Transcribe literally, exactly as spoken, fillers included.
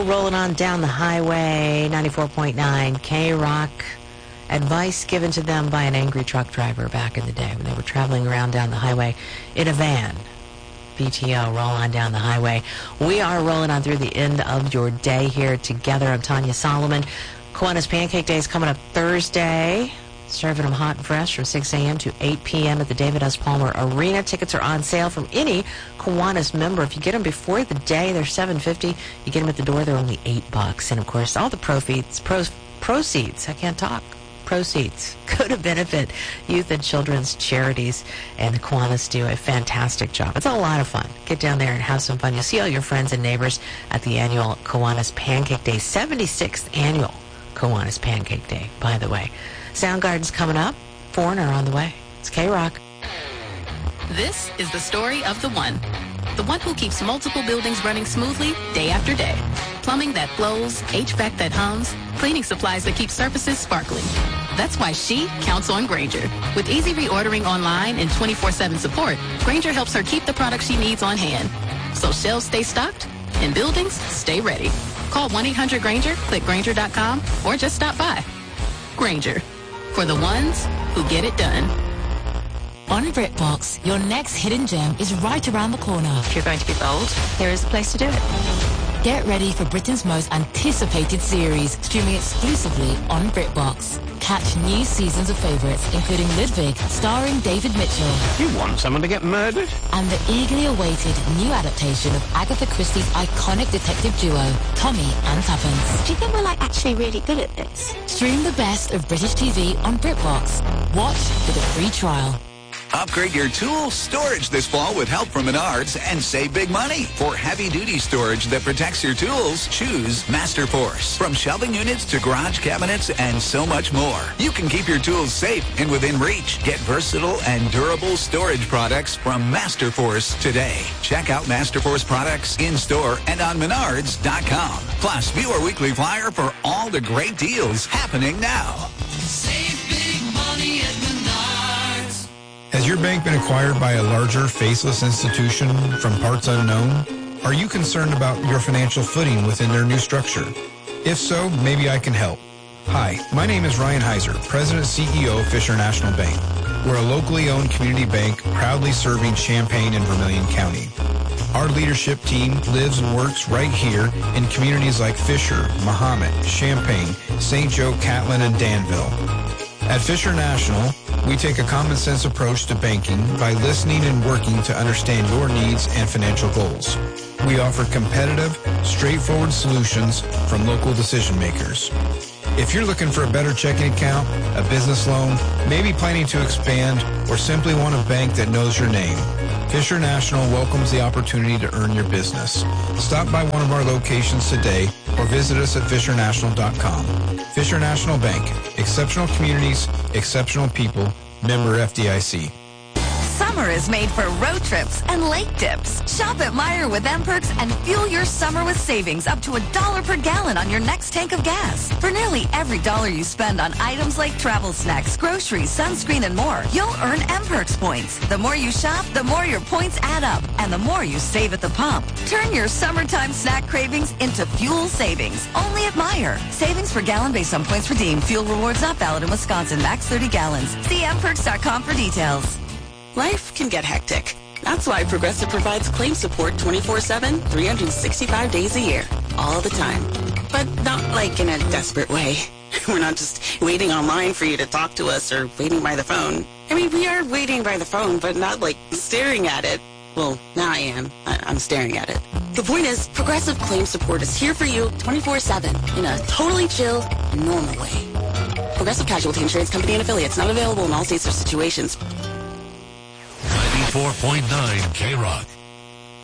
Rolling on down the highway, ninety-four point nine K-Rock. Advice given to them by an angry truck driver back in the day when they were traveling around down the highway in a van. B T O, roll on down the highway. We are rolling on through the end of your day here together. I'm Tanya Solomon. Kiwanis Pancake Day is coming up Thursday. Serving them hot and fresh from six a.m. to eight p.m. at the David S. Palmer Arena. Tickets are on sale from any Kiwanis member. If you get them before the day, they're seven fifty. You get them at the door, they're only eight bucks. And of course, all the proceeds, pro, proceeds, I can't talk, proceeds go to benefit youth and children's charities. And the Kiwanis do a fantastic job. It's a lot of fun. Get down there and have some fun. You'll see all your friends and neighbors at the annual Kiwanis Pancake Day, seventy-sixth annual Kiwanis Pancake Day, by the way. Soundgarden's coming up. Foreigner on the way. It's K-Rock. This is the story of the one. The one who keeps multiple buildings running smoothly day after day. Plumbing that flows, H V A C that hums, cleaning supplies that keep surfaces sparkling. That's why she counts on Grainger. With easy reordering online and twenty-four seven support, Grainger helps her keep the products she needs on hand. So shelves stay stocked and buildings stay ready. Call one eight hundred Grainger, click Grainger dot com, or just stop by. Grainger. For the ones who get it done. On BritBox, your next hidden gem is right around the corner. If you're going to be bold, here is a place to do it. Get ready for Britain's most anticipated series, streaming exclusively on BritBox. Catch new seasons of favourites, including Ludwig, starring David Mitchell. You want someone to get murdered? And the eagerly awaited new adaptation of Agatha Christie's iconic detective duo, Tommy and Tuppence. Do you think we're like actually really good at this? Stream the best of British T V on BritBox. Watch with a free trial. Upgrade your tool storage this fall with help from Menards and save big money. For heavy-duty storage that protects your tools, choose Masterforce. From shelving units to garage cabinets and so much more. You can keep your tools safe and within reach. Get versatile and durable storage products from Masterforce today. Check out Masterforce products in-store and on Menards dot com. Plus, view our weekly flyer for all the great deals happening now. Save big money at Menards. Has your bank been acquired by a larger, faceless institution from parts unknown? Are you concerned about your financial footing within their new structure? If so, maybe I can help. Hi, my name is Ryan Heiser, President and C E O of Fisher National Bank. We're a locally owned community bank proudly serving Champaign and Vermilion County. Our leadership team lives and works right here in communities like Fisher, Mahomet, Champaign, Saint Joe, Catlin, and Danville. At Fisher National, we take a common sense approach to banking by listening and working to understand your needs and financial goals. We offer competitive, straightforward solutions from local decision makers. If you're looking for a better checking account, a business loan, maybe planning to expand, or simply want a bank that knows your name, Fisher National welcomes the opportunity to earn your business. Stop by one of our locations today or visit us at Fisher National dot com. Fisher National Bank. Exceptional communities, exceptional people. Member F D I C. Summer is made for road trips and lake dips. Shop at Meijer with M-Perks and fuel your summer with savings up to a dollar per gallon on your next tank of gas. For nearly every dollar you spend on items like travel snacks, groceries, sunscreen, and more, you'll earn M-Perks points. The more you shop, the more your points add up, and the more you save at the pump. Turn your summertime snack cravings into fuel savings. Only at Meijer. Savings per gallon based on points redeemed. Fuel rewards not valid in Wisconsin. Max thirty gallons. See M perks dot com for details. Life can get hectic. That's why Progressive provides claim support twenty-four seven, three hundred sixty-five days a year, all the time. But not like in a desperate way. We're not just waiting online for you to talk to us or waiting by the phone. I mean, we are waiting by the phone, but not like staring at it. Well, now I am. I- I'm staring at it. The point is, Progressive claim support is here for you twenty-four seven in a totally chill, normal way. Progressive Casualty Insurance Company and Affiliates, not available in all states or situations. ninety-four point nine K-Rock.